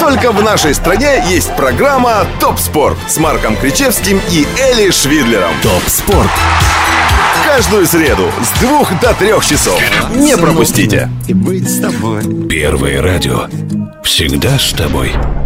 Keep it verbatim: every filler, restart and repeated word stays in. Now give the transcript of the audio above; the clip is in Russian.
Только в нашей стране есть программа «Топ Спорт» с Марком Кричевским и Эли Швидлером. Топ Спорт. Каждую среду с двух до трех часов. Не пропустите. И быть с тобой. Первое радио. Всегда с тобой.